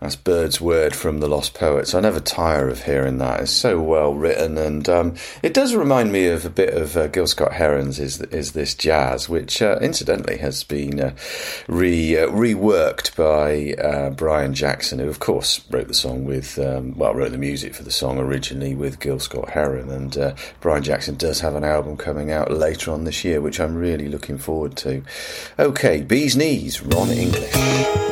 That's Bird's Word from The Lost Poets. I never tire of hearing that. It's so well written, and it does remind me of a bit of Gil Scott-Heron's Is This Jazz, which incidentally has been reworked by Brian Jackson, who of course wrote the song with, wrote the music for the song originally with Gil Scott-Heron, and Brian Jackson does have an album coming out later on this year, which I'm really looking forward to. Okay, Bee's Knees, Ron English.